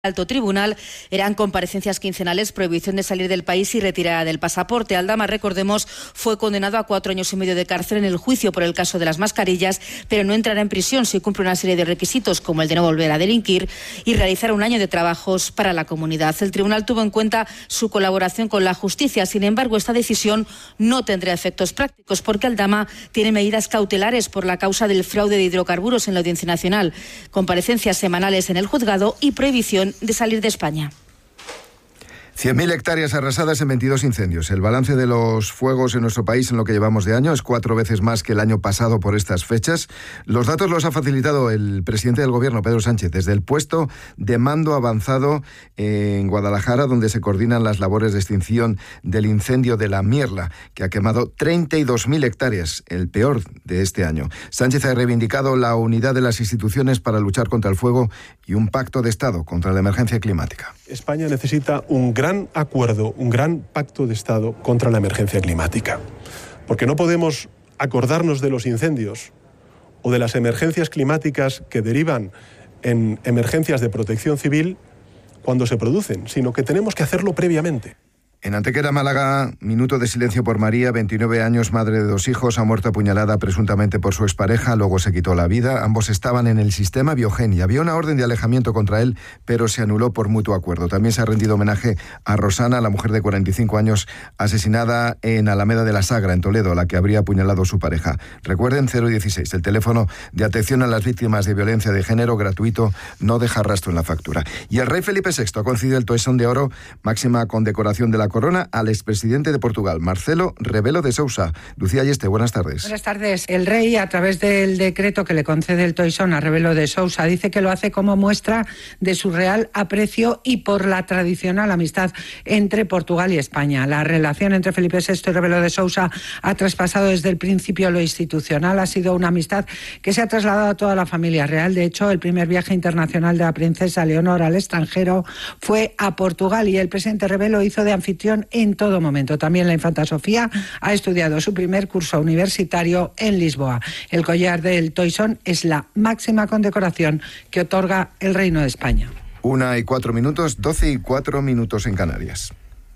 Alto Tribunal eran comparecencias quincenales, prohibición de salir del país y retirada del pasaporte. Aldama, recordemos, fue condenado a 4 años y medio de cárcel en el juicio por el caso de las mascarillas, pero no entrará en prisión si cumple una serie de requisitos como el de no volver a delinquir y realizar 1 año de trabajos para la comunidad. El tribunal tuvo en cuenta su colaboración con la justicia. Sin embargo, esta decisión no tendrá efectos prácticos porque Aldama tiene medidas cautelares por la causa del fraude de hidrocarburos en la Audiencia Nacional, comparecencias semanales en el juzgado y prohibición de salir de España. 100.000 hectáreas arrasadas en 22 incendios. El balance de los fuegos en nuestro país en lo que llevamos de año es 4 veces más que el año pasado por estas fechas. Los datos los ha facilitado el presidente del Gobierno, Pedro Sánchez, desde el puesto de mando avanzado en Guadalajara, donde se coordinan las labores de extinción del incendio de la Mierla, que ha quemado 32.000 hectáreas, el peor de este año. Sánchez ha reivindicado la unidad de las instituciones para luchar contra el fuego y un pacto de Estado contra la emergencia climática. España necesita un gran acuerdo, un gran pacto de Estado contra la emergencia climática. Porque no podemos acordarnos de los incendios o de las emergencias climáticas que derivan en emergencias de protección civil cuando se producen, sino que tenemos que hacerlo previamente. En Antequera, Málaga, minuto de silencio por María, 29 años, madre de 2 hijos, ha muerto apuñalada presuntamente por su expareja, luego se quitó la vida. Ambos estaban en el sistema Biogenia. Había una orden de alejamiento contra él, pero se anuló por mutuo acuerdo. También se ha rendido homenaje a Rosana, la mujer de 45 años, asesinada en Alameda de la Sagra, en Toledo, la que habría apuñalado a su pareja. Recuerden, 016, el teléfono de atención a las víctimas de violencia de género, gratuito, no deja rastro en la factura. Y el rey Felipe VI ha concedido el Toisón de Oro, máxima condecoración de la corona, al expresidente de Portugal, Marcelo Rebelo de Sousa. Lucía Ayeste, buenas tardes. Buenas tardes. El rey, a través del decreto que le concede el Toisón a Rebelo de Sousa, dice que lo hace como muestra de su real aprecio y por la tradicional amistad entre Portugal y España. La relación entre Felipe VI y Rebelo de Sousa ha traspasado desde el principio lo institucional. Ha sido una amistad que se ha trasladado a toda la familia real. De hecho, el primer viaje internacional de la princesa Leonor al extranjero fue a Portugal y el presidente Rebelo hizo de anfitrión en todo momento. También la infanta Sofía ha estudiado su primer curso universitario en Lisboa. El collar del Toisón es la máxima condecoración que otorga el Reino de España. 1:04, 12:04 en Canarias.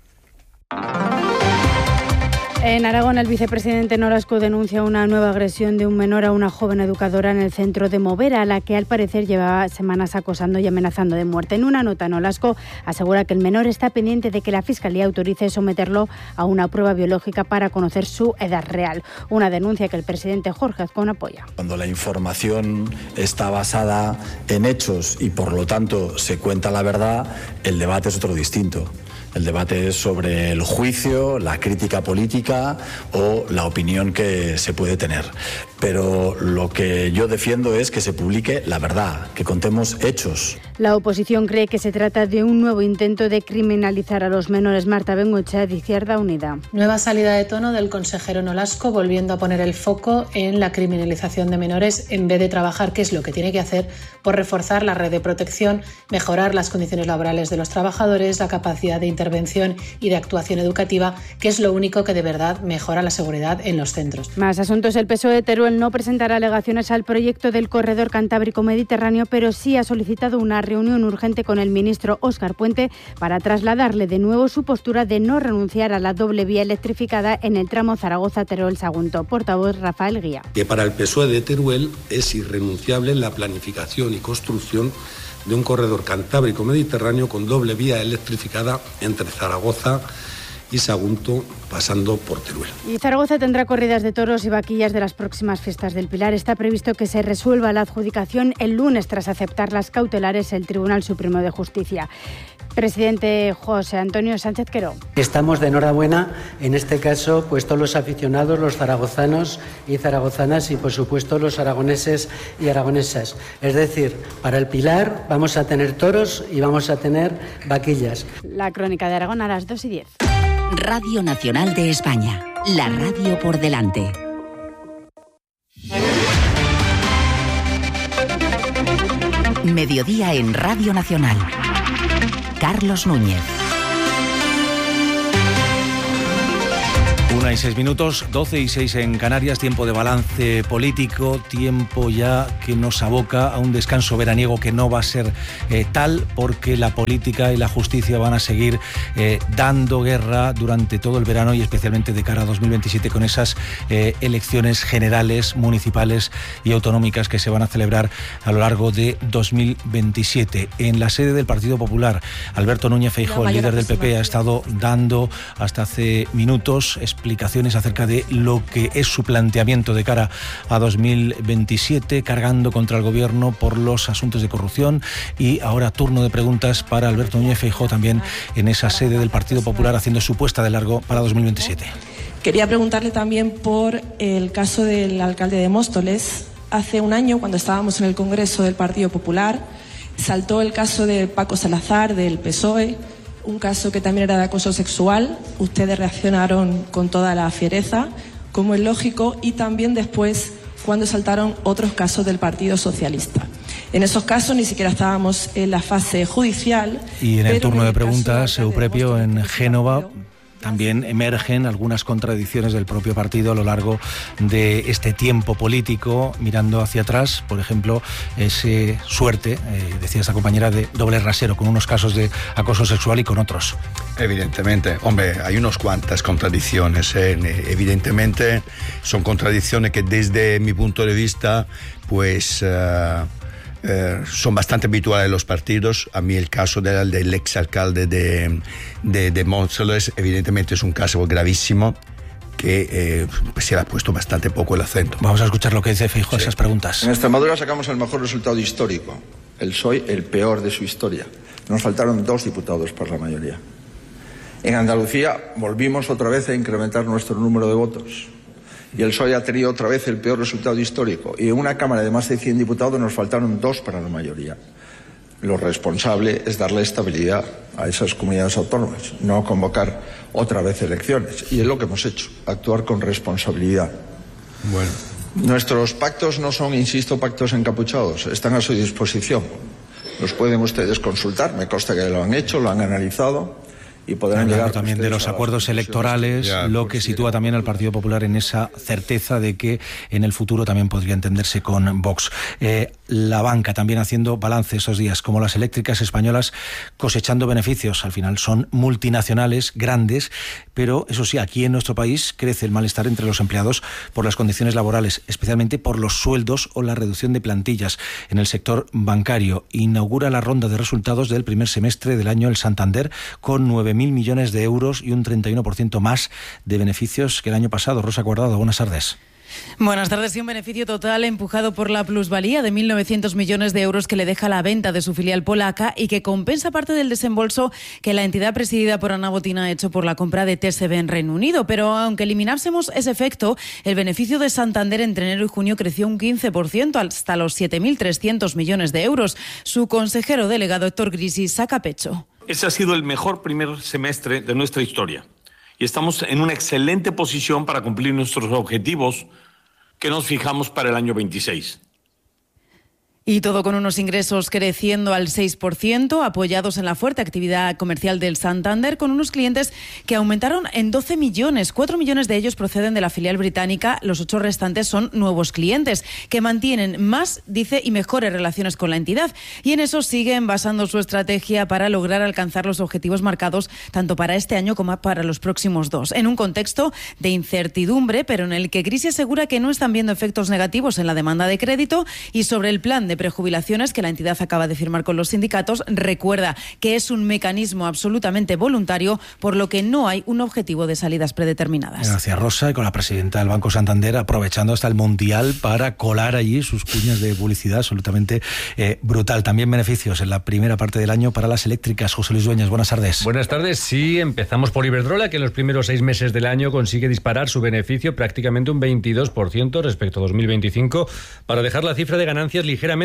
En Aragón, el vicepresidente Nolasco denuncia una nueva agresión de un menor a una joven educadora en el centro de Movera, a la que al parecer llevaba semanas acosando y amenazando de muerte. En una nota, Nolasco asegura que el menor está pendiente de que la Fiscalía autorice someterlo a una prueba biológica para conocer su edad real. Una denuncia que el presidente Jorge Azcón apoya. Cuando la información está basada en hechos y por lo tanto se cuenta la verdad, el debate es otro distinto. El debate es sobre el juicio, la crítica política o la opinión que se puede tener. Pero lo que yo defiendo es que se publique la verdad, que contemos hechos. La oposición cree que se trata de un nuevo intento de criminalizar a los menores. Marta Bengoechea, de Izquierda Unida. Nueva salida de tono del consejero Nolasco, volviendo a poner el foco en la criminalización de menores en vez de trabajar, que es lo que tiene que hacer, por reforzar la red de protección, mejorar las condiciones laborales de los trabajadores, la capacidad de intervención y de actuación educativa, que es lo único que de verdad mejora la seguridad en los centros. Más asuntos. El PSOE de Teruel no presentará alegaciones al proyecto del corredor cantábrico mediterráneo, pero sí ha solicitado una reunión urgente con el ministro Óscar Puente para trasladarle de nuevo su postura de no renunciar a la doble vía electrificada en el tramo Zaragoza-Teruel-Sagunto. Portavoz Rafael Guía. Que para el PSOE de Teruel es irrenunciable la planificación y construcción de un corredor cantábrico mediterráneo con doble vía electrificada entre Zaragoza y Sagunto, pasando por Teruel. Y Zaragoza tendrá corridas de toros y vaquillas de las próximas fiestas del Pilar. Está previsto que se resuelva la adjudicación el lunes tras aceptar las cautelares el Tribunal Supremo de Justicia. Presidente José Antonio Sánchez Queró. Estamos de enhorabuena, en este caso, pues todos los aficionados, los zaragozanos y zaragozanas y por supuesto los aragoneses y aragonesas. Es decir, para el Pilar vamos a tener toros y vamos a tener vaquillas. La crónica de Aragón a las 2:10. Radio Nacional de España, la radio por delante. Mediodía en Radio Nacional. Carlos Núñez. 1:06, 12:06 en Canarias, tiempo de balance político, tiempo ya que nos aboca a un descanso veraniego que no va a ser tal, porque la política y la justicia van a seguir dando guerra durante todo el verano y especialmente de cara a 2027 con esas elecciones generales, municipales y autonómicas que se van a celebrar a lo largo de 2027. En la sede del Partido Popular, Alberto Núñez Feijóo, el líder del PP, ha estado dando hasta hace minutos explicaciones acerca de lo que es su planteamiento de cara a 2027, cargando contra el gobierno por los asuntos de corrupción. Y ahora turno de preguntas para Alberto Núñez Feijóo también en esa sede del Partido Popular, haciendo su puesta de largo para 2027. Quería preguntarle también por el caso del alcalde de Móstoles. Hace un año, cuando estábamos en el Congreso del Partido Popular, saltó el caso de Paco Salazar del PSOE, un caso que también era de acoso sexual. Ustedes reaccionaron con toda la fiereza, como es lógico, y también después cuando saltaron otros casos del Partido Socialista. En esos casos ni siquiera estábamos en la fase judicial. Y en el turno de preguntas, Euprepio, en Génova, también emergen algunas contradicciones del propio partido a lo largo de este tiempo político, mirando hacia atrás. Por ejemplo, ese suerte, decía esta compañera, de doble rasero, con unos casos de acoso sexual y con otros. Evidentemente, hombre, hay unas cuantas contradicciones. Evidentemente son contradicciones que desde mi punto de vista, pues son bastante habituales en los partidos. A mí el caso del exalcalde de Móstoles evidentemente es un caso gravísimo que se le ha puesto bastante poco el acento. Vamos a escuchar lo que dice Feijóo a esas preguntas. En Extremadura sacamos el mejor resultado histórico. El PSOE, el peor de su historia. Nos faltaron 2 diputados por la mayoría. En Andalucía volvimos otra vez a incrementar nuestro número de votos. Y el PSOE ha tenido otra vez el peor resultado histórico. Y en una Cámara de más de 100 diputados nos faltaron 2 para la mayoría. Lo responsable es darle estabilidad a esas comunidades autónomas, no convocar otra vez elecciones. Y es lo que hemos hecho, actuar con responsabilidad. Bueno. Nuestros pactos no son, insisto, pactos encapuchados. Están a su disposición. Los pueden ustedes consultar. Me consta que lo han hecho, lo han analizado. Y podrán llegar también de los acuerdos electorales, lo que sitúa también al Partido Popular en esa certeza de que en el futuro también podría entenderse con Vox. La banca también haciendo balance esos días, como las eléctricas españolas cosechando beneficios. Al final son multinacionales grandes, pero eso sí, aquí en nuestro país crece el malestar entre los empleados por las condiciones laborales, especialmente por los sueldos o la reducción de plantillas. En el sector bancario inaugura la ronda de resultados del primer semestre del año el Santander, con 9.000 millones de euros y un 31% más de beneficios que el año pasado. Rosa Guardado, buenas tardes. Buenas tardes. Y un beneficio total empujado por la plusvalía de 1.900 millones de euros que le deja la venta de su filial polaca y que compensa parte del desembolso que la entidad presidida por Ana Botín ha hecho por la compra de TSB en Reino Unido. Pero aunque eliminásemos ese efecto, el beneficio de Santander entre enero y junio creció un 15% hasta los 7.300 millones de euros. Su consejero delegado Héctor Grisi saca pecho. Ese ha sido el mejor primer semestre de nuestra historia y estamos en una excelente posición para cumplir nuestros objetivos que nos fijamos para el año 26. Y todo con unos ingresos creciendo al 6%, apoyados en la fuerte actividad comercial del Santander, con unos clientes que aumentaron en 12 millones. 4 millones de ellos proceden de la filial británica, los 8 restantes son nuevos clientes, que mantienen más, dice, y mejores relaciones con la entidad. Y en eso siguen basando su estrategia para lograr alcanzar los objetivos marcados tanto para este año como para los próximos 2. En un contexto de incertidumbre, pero en el que Grisi asegura que no están viendo efectos negativos en la demanda de crédito. Y sobre el plan de prejubilaciones que la entidad acaba de firmar con los sindicatos, recuerda que es un mecanismo absolutamente voluntario, por lo que no hay un objetivo de salidas predeterminadas. Gracias, Rosa. Y con la presidenta del Banco Santander aprovechando hasta el Mundial para colar allí sus cuñas de publicidad absolutamente brutal. También beneficios en la primera parte del año para las eléctricas. José Luis Dueñas, buenas tardes. Buenas tardes. Sí, empezamos por Iberdrola, que en los primeros 6 meses del año consigue disparar su beneficio prácticamente un 22% respecto a 2025, para dejar la cifra de ganancias ligeramente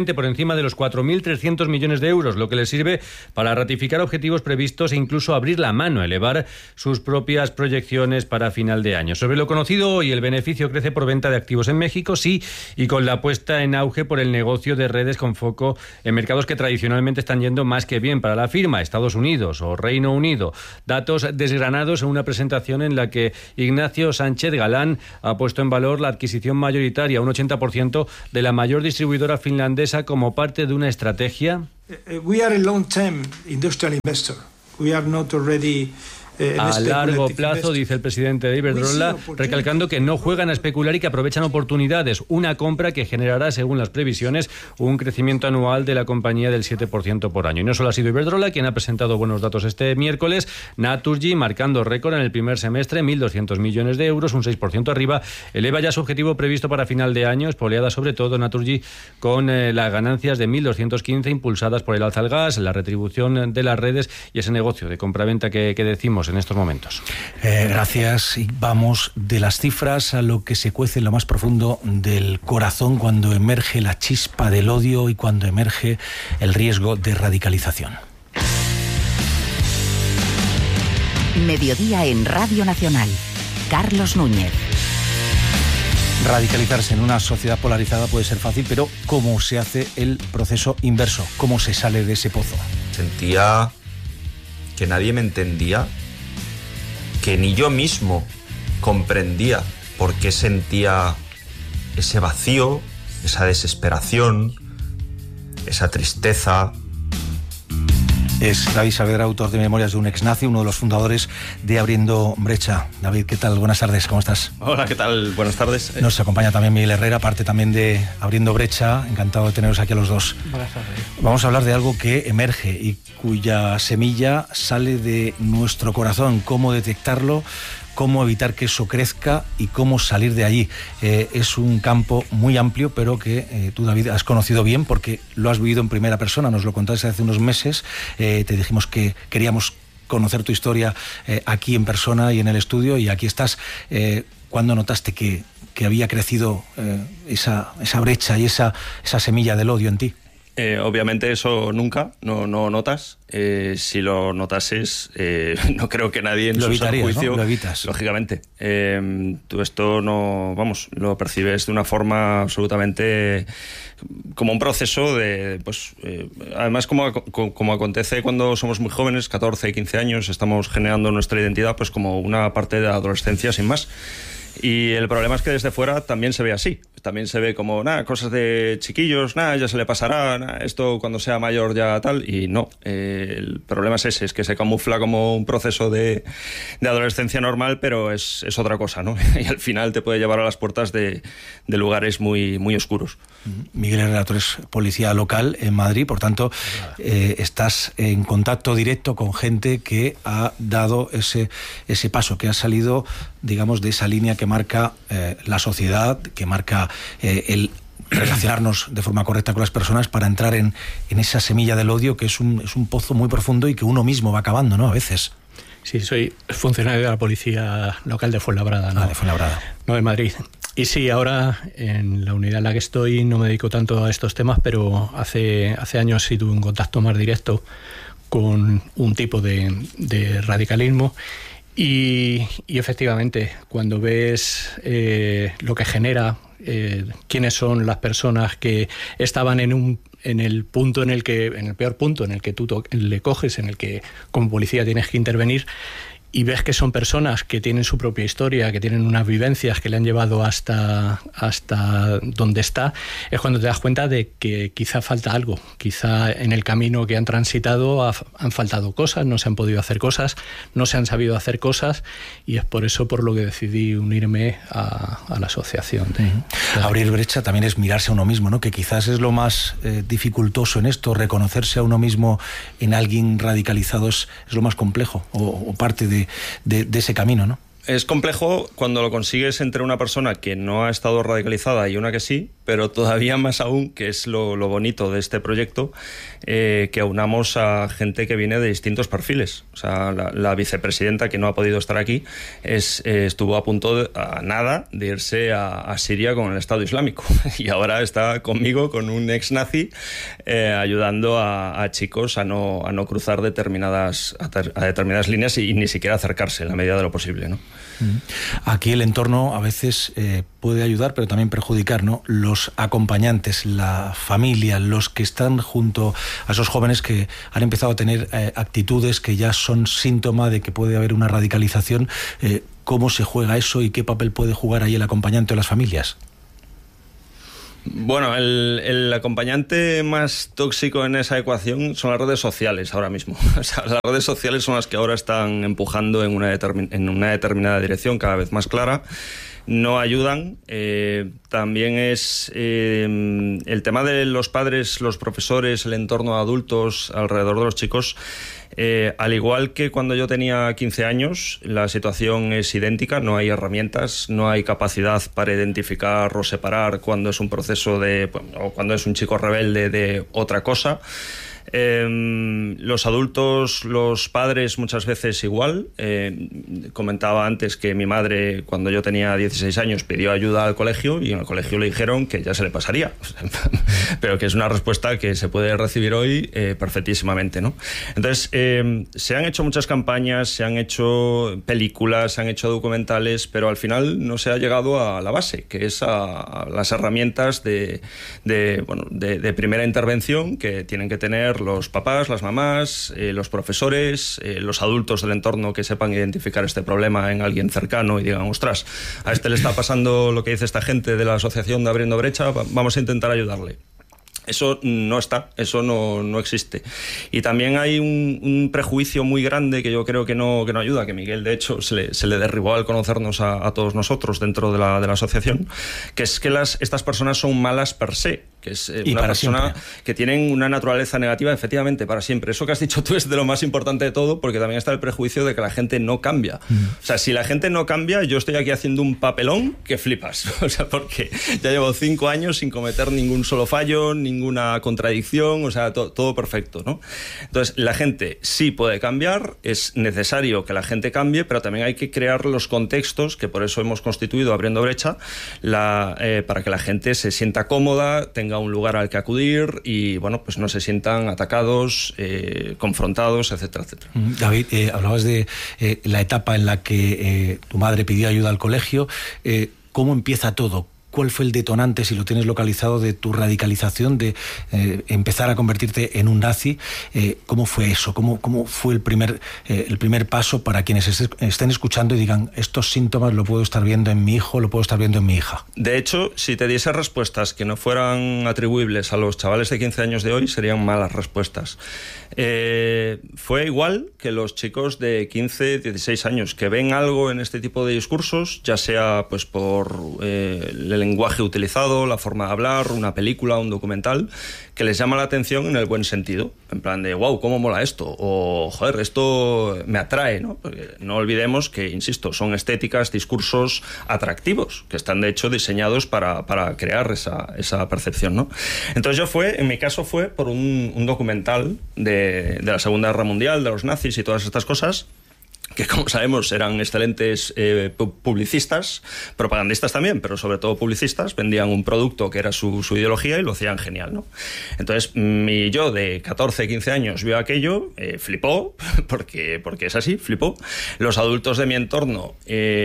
ligeramente por encima de los 4.300 millones de euros, lo que les sirve para ratificar objetivos previstos e incluso abrir la mano a elevar sus propias proyecciones para final de año. Sobre lo conocido hoy, el beneficio crece por venta de activos en México, sí, y con la puesta en auge por el negocio de redes con foco en mercados que tradicionalmente están yendo más que bien para la firma, Estados Unidos o Reino Unido. Datos desgranados en una presentación en la que Ignacio Sánchez Galán ha puesto en valor la adquisición mayoritaria, un 80% de la mayor distribuidora finlandesa, como parte de una estrategia. We are a long-term industrial investor. We are not already a largo plazo, dice el presidente de Iberdrola, recalcando que no juegan a especular y que aprovechan oportunidades. Una compra que generará, según las previsiones, un crecimiento anual de la compañía del 7% por año. Y no solo ha sido Iberdrola quien ha presentado buenos datos este miércoles. Naturgy, marcando récord en el primer semestre, 1.200 millones de euros, un 6% arriba, eleva ya su objetivo previsto para final de año, espoleada sobre todo Naturgy con las ganancias de 1.215 impulsadas por el alza al gas, la retribución de las redes y ese negocio de compraventa que decimos en estos momentos. Gracias. Y vamos de las cifras a lo que se cuece en lo más profundo del corazón cuando emerge la chispa del odio y cuando emerge el riesgo de radicalización. Mediodía en Radio Nacional. Carlos Núñez. Radicalizarse en una sociedad polarizada puede ser fácil, pero ¿cómo se hace el proceso inverso? ¿Cómo se sale de ese pozo? Sentía que nadie me entendía, que ni yo mismo comprendía por qué sentía ese vacío, esa desesperación, esa tristeza. Es David Saavedra, autor de Memorias de un exnazi, uno de los fundadores de Abriendo Brecha. David, ¿qué tal? Buenas tardes, ¿cómo estás? Hola, ¿qué tal? Buenas tardes. Nos acompaña también Miguel Herrera, parte también de Abriendo Brecha. Encantado de teneros aquí a los dos. Buenas tardes. Vamos a hablar de algo que emerge y cuya semilla sale de nuestro corazón. ¿Cómo detectarlo? Cómo evitar que eso crezca y cómo salir de allí. Es un campo muy amplio, pero que tú, David, has conocido bien porque lo has vivido en primera persona. Nos lo contaste hace unos meses. Te dijimos que queríamos conocer tu historia aquí en persona y en el estudio, y aquí estás. ¿Cuándo notaste que había crecido esa brecha y esa semilla del odio en ti? Obviamente eso nunca, no notas. Si lo notases, no creo que nadie en su sano juicio, ¿no? Lo evitas. Lógicamente. Tú esto lo percibes de una forma absolutamente como un proceso de, además como acontece cuando somos muy jóvenes, 14, 15 años, estamos generando nuestra identidad, pues como una parte de la adolescencia sin más. Y el problema es que desde fuera también se ve así. También se ve como, cosas de chiquillos, ya se le pasará, esto cuando sea mayor ya tal. Y no, el problema es ese, es que se camufla como un proceso de adolescencia normal, pero es otra cosa, ¿no? Y al final te puede llevar a las puertas de lugares muy, muy oscuros. Miguel Herrera, tú eres policía local en Madrid, por tanto, estás en contacto directo con gente que ha dado ese paso, que ha salido, digamos, de esa línea que marca la sociedad, que marca el relacionarnos de forma correcta con las personas para entrar en esa semilla del odio, que es un pozo muy profundo y que uno mismo va cavando, ¿no? A veces. Sí, soy funcionario de la policía local de Fuenlabrada, ¿no? De Fuenlabrada. No, de Madrid. Y sí, ahora en la unidad en la que estoy no me dedico tanto a estos temas, pero hace años sí tuve un contacto más directo con un tipo de radicalismo. Y efectivamente, cuando ves lo que genera, quiénes son las personas que estaban en el peor punto en el que tú le coges, en el que como policía tienes que intervenir, y ves que son personas que tienen su propia historia, que tienen unas vivencias que le han llevado hasta donde está, es cuando te das cuenta de que quizá falta algo, quizá en el camino que han transitado han faltado cosas, no se han podido hacer cosas, no se han sabido hacer cosas, y es por eso por lo que decidí unirme a la asociación. Abrir brecha también es mirarse a uno mismo, ¿no? Que quizás es lo más dificultoso en esto, reconocerse a uno mismo en alguien radicalizado es lo más complejo, o parte de ese camino, ¿no? Es complejo cuando lo consigues entre una persona que no ha estado radicalizada y una que sí, pero todavía más aún, que es lo bonito de este proyecto, que aunamos a gente que viene de distintos perfiles. O sea, la vicepresidenta, que no ha podido estar aquí, estuvo a punto a nada de irse a Siria con el Estado Islámico y ahora está conmigo, con un ex nazi, ayudando a chicos a no cruzar determinadas líneas y ni siquiera acercarse en la medida de lo posible, ¿no? Aquí el entorno a veces puede ayudar, pero también perjudicar, ¿no? Los acompañantes, la familia, los que están junto a esos jóvenes que han empezado a tener actitudes que ya son síntoma de que puede haber una radicalización. ¿Cómo se juega eso y qué papel puede jugar ahí el acompañante o las familias? Bueno, el acompañante más tóxico en esa ecuación son las redes sociales ahora mismo. O sea, las redes sociales son las que ahora están empujando en una determinada dirección cada vez más clara. No ayudan. También es el tema de los padres, los profesores, el entorno de adultos alrededor de los chicos. Al igual que cuando yo tenía 15 años, la situación es idéntica. No hay herramientas, no hay capacidad para identificar o separar cuando es un proceso o cuando es un chico rebelde de otra cosa. Los adultos, los padres muchas veces igual. Comentaba antes que mi madre, cuando yo tenía 16 años, pidió ayuda al colegio y en el colegio le dijeron que ya se le pasaría. Pero que es una respuesta que se puede recibir hoy perfectísimamente, ¿no? Entonces, se han hecho muchas campañas, se han hecho películas, se han hecho documentales, pero al final no se ha llegado a la base, que es a las herramientas de primera intervención que tienen que tener los papás, las mamás, los profesores, los adultos del entorno, que sepan identificar este problema en alguien cercano y digan, ostras, a este le está pasando lo que dice esta gente de la asociación de Abriendo Brecha, vamos a intentar ayudarle. Eso no está, eso no existe. Y también hay un prejuicio muy grande que yo creo que no ayuda, que Miguel, de hecho, se le derribó al conocernos a todos nosotros dentro de la asociación, que es que estas personas son malas per se, que es una persona siempre, que tienen una naturaleza negativa, efectivamente, para siempre. Eso que has dicho tú es de lo más importante de todo, porque también está el prejuicio de que la gente no cambia. O sea, si la gente no cambia, yo estoy aquí haciendo un papelón que flipas. O sea, porque ya llevo 5 años sin cometer ningún solo fallo, ninguna contradicción, o sea, todo perfecto, ¿no? Entonces, la gente sí puede cambiar, es necesario que la gente cambie, pero también hay que crear los contextos, que por eso hemos constituido Abriendo Brecha, para que la gente se sienta cómoda, tenga un lugar al que acudir y, bueno, pues no se sientan atacados, confrontados, etcétera, etcétera. David, hablabas de la etapa en la que tu madre pidió ayuda al colegio. ¿Cómo empieza todo? ¿Cuál fue el detonante, si lo tienes localizado, de tu radicalización, de empezar a convertirte en un nazi? ¿Cómo fue eso? ¿Cómo fue el primer paso para quienes estén escuchando y digan, estos síntomas lo puedo estar viendo en mi hijo, lo puedo estar viendo en mi hija? De hecho, si te diese respuestas que no fueran atribuibles a los chavales de 15 años de hoy, serían malas respuestas. Fue igual que los chicos de 15, 16 años, que ven algo en este tipo de discursos, ya sea pues por el lenguaje utilizado, la forma de hablar, una película, un documental, que les llama la atención en el buen sentido, en plan de wow, cómo mola esto, o joder, esto me atrae, ¿no? Porque no olvidemos que, insisto, son estéticas, discursos atractivos, que están de hecho diseñados para crear esa percepción, ¿no? Entonces en mi caso fue por un documental de la Segunda Guerra Mundial, de los nazis y todas estas cosas, que como sabemos eran excelentes publicistas, propagandistas también, pero sobre todo publicistas, vendían un producto que era su ideología y lo hacían genial, ¿no? Entonces mi yo de 14, 15 años vio aquello, flipó, porque es así, flipó. Los adultos de mi entorno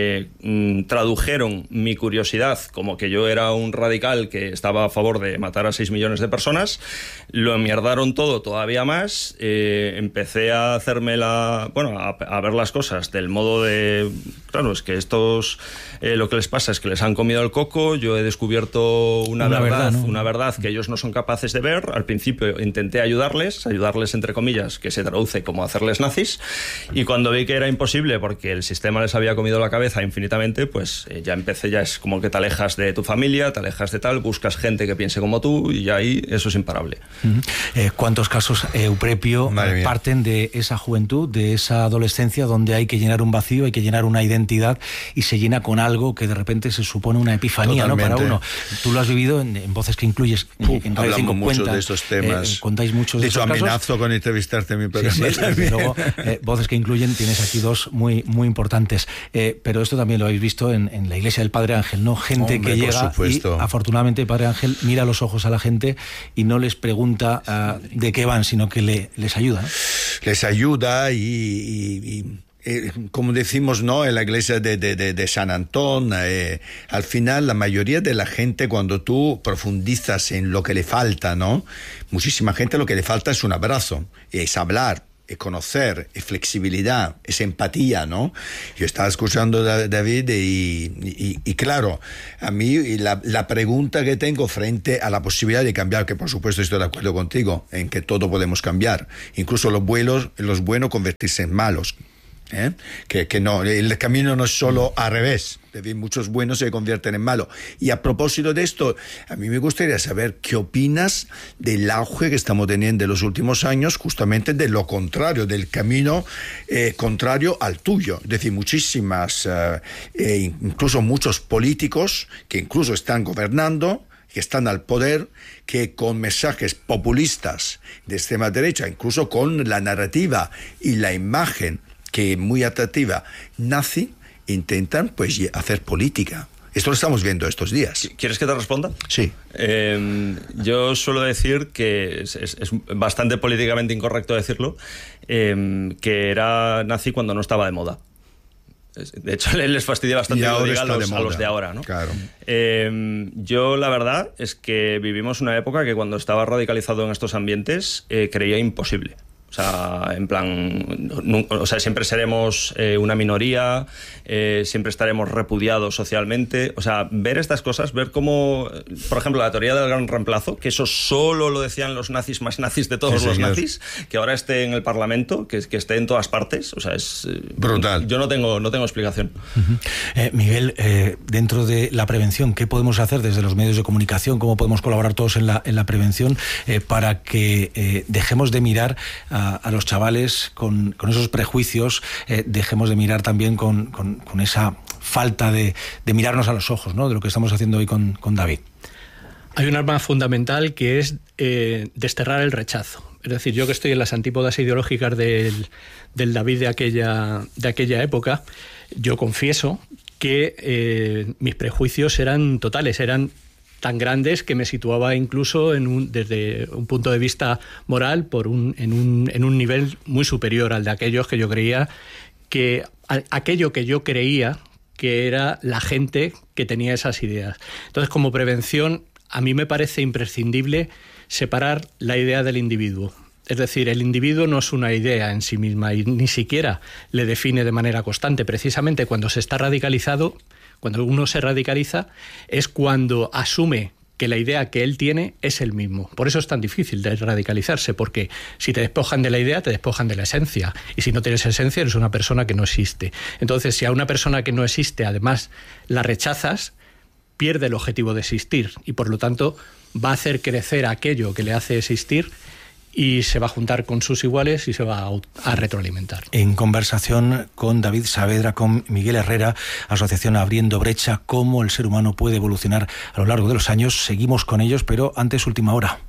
tradujeron mi curiosidad como que yo era un radical que estaba a favor de matar a 6 millones de personas, lo enmierdaron todo todavía más, empecé a hacerme a ver las cosas del modo de, claro, es que estos lo que les pasa es que les han comido el coco, yo he descubierto una verdad, ¿no? Una verdad que ellos no son capaces de ver. Al principio intenté ayudarles entre comillas, que se traduce como hacerles nazis, y cuando vi que era imposible porque el sistema les había comido la cabeza infinitamente, pues ya es como que te alejas de tu familia, te alejas de tal, buscas gente que piense como tú y ahí eso es imparable. ¿Cuántos casos, Euprepio, parten de esa juventud, de esa adolescencia donde donde hay que llenar un vacío, hay que llenar una identidad, y se llena con algo que de repente se supone una epifanía, ¿no?, para uno. Tú lo has vivido en Voces que Incluyes. En Radio 5 mucho de estos temas. Contáis muchos de hecho, esos amenazo casos. Con entrevistarte en mi programa. Sí, luego, Voces que Incluyen, tienes aquí dos muy importantes. Pero esto también lo habéis visto en la iglesia del Padre Ángel, ¿no? Gente que llega y, afortunadamente, el Padre Ángel mira a los ojos a la gente y no les pregunta de qué van, sino que les ayuda, ¿no? Les ayuda y como decimos, ¿no?, en la iglesia de San Antón, al final la mayoría de la gente, cuando tú profundizas en lo que le falta, ¿no?, muchísima gente lo que le falta es un abrazo, es hablar, es conocer, es flexibilidad, es empatía, ¿no? Yo estaba escuchando a David y claro, a mí la pregunta que tengo frente a la posibilidad de cambiar, que por supuesto estoy de acuerdo contigo, en que todo podemos cambiar, incluso los buenos convertirse en malos. Que no, el camino no es solo al revés, muchos buenos se convierten en malos. Y a propósito de esto, a mí me gustaría saber qué opinas del auge que estamos teniendo en los últimos años, justamente de lo contrario, del camino contrario al tuyo. Es decir, incluso muchos políticos que incluso están gobernando, que están al poder, que con mensajes populistas de extrema derecha, incluso con la narrativa y la imagen que muy atractiva nazi, intentan pues hacer política. Esto lo estamos viendo estos días. ¿Quieres que te responda? Sí. Yo suelo decir que es bastante políticamente incorrecto decirlo, que era nazi cuando no estaba de moda. De hecho, les fastidia bastante que lo diga a los de ahora, ¿no? Claro. Yo, la verdad, es que vivimos una época que cuando estaba radicalizado en estos ambientes creía imposible. O sea, en plan, siempre seremos una minoría, siempre estaremos repudiados socialmente. O sea, ver estas cosas, ver cómo, por ejemplo, la teoría del gran reemplazo, que eso solo lo decían los nazis más nazis de todos los nazis, que ahora esté en el Parlamento, que esté en todas partes, o sea, es brutal. Yo no tengo explicación. Miguel, dentro de la prevención, ¿qué podemos hacer desde los medios de comunicación? ¿Cómo podemos colaborar todos en la prevención para que dejemos de mirar a los chavales con esos prejuicios, dejemos de mirar también con esa falta de mirarnos a los ojos, ¿no?, de lo que estamos haciendo hoy con David? Hay un arma fundamental que es desterrar el rechazo. Es decir, yo que estoy en las antípodas ideológicas del David de aquella época, yo confieso que mis prejuicios eran totales, eran tan grandes que me situaba incluso desde un punto de vista moral en un nivel muy superior al de aquellos que yo creía que aquello que yo creía que era la gente que tenía esas ideas. Entonces, como prevención, a mí me parece imprescindible separar la idea del individuo. Es decir, el individuo no es una idea en sí misma y ni siquiera le define de manera constante. Precisamente cuando se está radicalizado, cuando uno se radicaliza, es cuando asume que la idea que él tiene es el mismo. Por eso es tan difícil de radicalizarse, porque si te despojan de la idea, te despojan de la esencia. Y si no tienes esencia, eres una persona que no existe. Entonces, si a una persona que no existe, además, la rechazas, pierde el objetivo de existir. Y por lo tanto, va a hacer crecer aquello que le hace existir y se va a juntar con sus iguales y se va a retroalimentar. En conversación con David Saavedra, con Miguel Herrera, Asociación Abriendo Brecha, cómo el ser humano puede evolucionar a lo largo de los años. Seguimos con ellos, pero antes, última hora.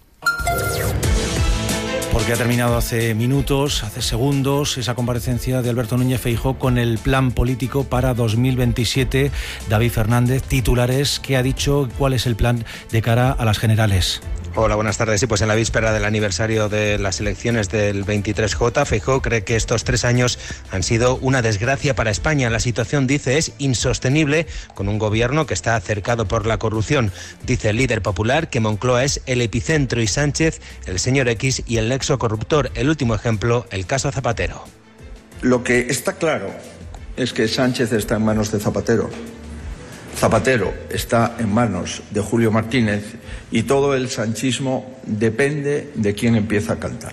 Porque ha terminado hace minutos, hace segundos, esa comparecencia de Alberto Núñez Feijóo con el plan político para 2027. David Fernández, titulares, ¿qué ha dicho? ¿Cuál es el plan de cara a las generales? Hola, buenas tardes. Sí, pues en la víspera del aniversario de las elecciones del 23J, Feijóo cree que estos 3 años han sido una desgracia para España. La situación, dice, es insostenible con un gobierno que está cercado por la corrupción. Dice el líder popular que Moncloa es el epicentro y Sánchez el señor X y el nexo corruptor. El último ejemplo, el caso Zapatero. Lo que está claro es que Sánchez está en manos de Zapatero. Zapatero está en manos de Julio Martínez y todo el sanchismo depende de quién empieza a cantar.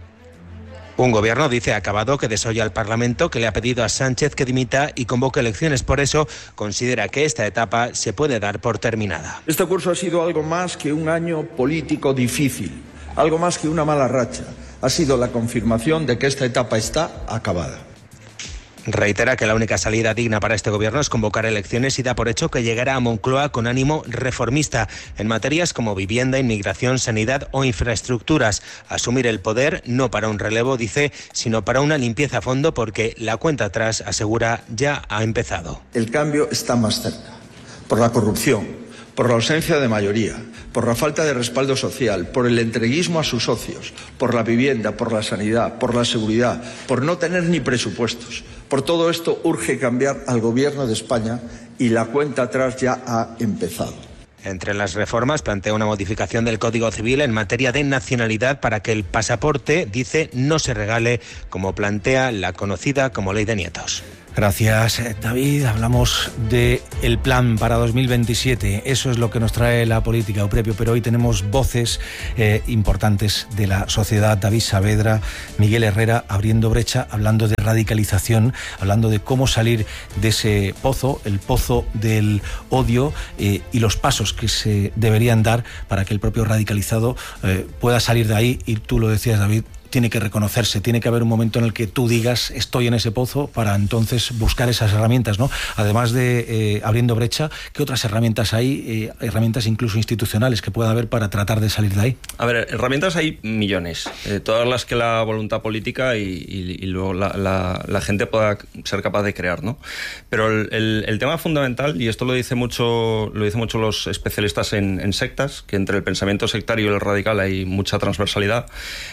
Un gobierno, dice, acabado, que desolla al Parlamento, que le ha pedido a Sánchez que dimita y convoque elecciones. Por eso considera que esta etapa se puede dar por terminada. Este curso ha sido algo más que un año político difícil, algo más que una mala racha. Ha sido la confirmación de que esta etapa está acabada. Reitera que la única salida digna para este gobierno es convocar elecciones y da por hecho que llegará a Moncloa con ánimo reformista en materias como vivienda, inmigración, sanidad o infraestructuras. Asumir el poder no para un relevo, dice, sino para una limpieza a fondo, porque la cuenta atrás, asegura, ya ha empezado. El cambio está más cerca, por la corrupción, por la ausencia de mayoría, por la falta de respaldo social, por el entreguismo a sus socios, por la vivienda, por la sanidad, por la seguridad, por no tener ni presupuestos. Por todo esto urge cambiar al Gobierno de España y la cuenta atrás ya ha empezado. Entre las reformas plantea una modificación del Código Civil en materia de nacionalidad para que el pasaporte, dice, no se regale, como plantea la conocida como Ley de Nietos. Gracias, David. Hablamos del plan para 2027. Eso es lo que nos trae la política, Euprebio, pero hoy tenemos voces importantes de la sociedad. David Saavedra, Miguel Herrera, abriendo brecha, hablando de radicalización, hablando de cómo salir de ese pozo, el pozo del odio, y los pasos que se deberían dar para que el propio radicalizado pueda salir de ahí. Y tú lo decías, David, tiene que reconocerse, tiene que haber un momento en el que tú digas estoy en ese pozo para entonces buscar esas herramientas, ¿no? Además de abriendo brecha, ¿qué otras herramientas hay? Herramientas incluso institucionales que pueda haber para tratar de salir de ahí. A ver, herramientas hay millones, todas las que la voluntad política y luego la gente pueda ser capaz de crear, ¿no? Pero el tema fundamental, y esto lo dicen mucho los especialistas en sectas, que entre el pensamiento sectario y el radical hay mucha transversalidad.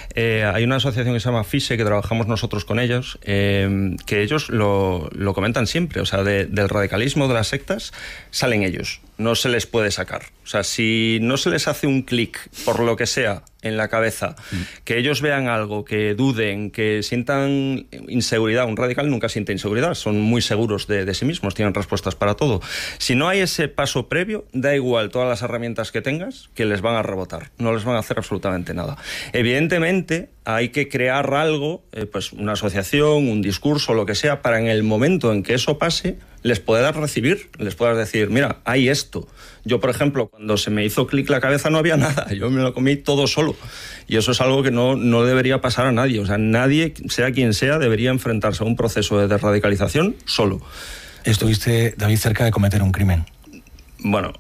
Hay una asociación que se llama FISE, que trabajamos nosotros con ellos, que ellos lo comentan siempre. O sea, del radicalismo, de las sectas, salen ellos. No se les puede sacar. O sea, si no se les hace un clic, por lo que sea, en la cabeza, que ellos vean algo, que duden, que sientan inseguridad. Un radical nunca siente inseguridad, son muy seguros de sí mismos, tienen respuestas para todo. Si no hay ese paso previo, da igual todas las herramientas que tengas, que les van a rebotar, no les van a hacer absolutamente nada. Evidentemente, hay que crear algo, pues una asociación, un discurso, lo que sea, para en el momento en que eso pase, les puedas recibir, les puedas decir, mira, hay esto. Yo, por ejemplo, cuando se me hizo clic la cabeza no había nada, yo me lo comí todo solo. Y eso es algo que no debería pasar a nadie. O sea, nadie, sea quien sea, debería enfrentarse a un proceso de desradicalización solo. Estuviste, David, cerca de cometer un crimen. Bueno,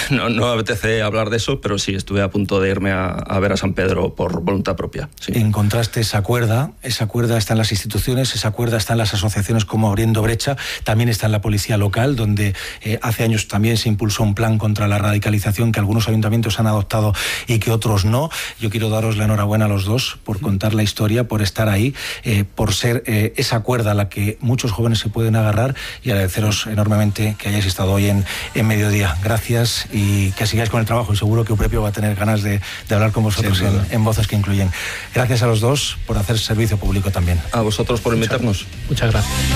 no apetece hablar de eso, pero sí, estuve a punto de irme a ver a San Pedro por voluntad propia. Sí. Encontraste esa cuerda está en las instituciones, esa cuerda está en las asociaciones como Abriendo Brecha, también está en la policía local, donde hace años también se impulsó un plan contra la radicalización que algunos ayuntamientos han adoptado y que otros no. Yo quiero daros la enhorabuena a los dos por contar la historia, por estar ahí, por ser esa cuerda a la que muchos jóvenes se pueden agarrar, y agradeceros enormemente que hayáis estado hoy en Mediodía. Gracias y que sigáis con el trabajo, y seguro que Euprebio va a tener ganas de hablar con vosotros en Voces que Incluyen. Gracias a los dos por hacer servicio público también. A vosotros por invitarnos. Muchas gracias.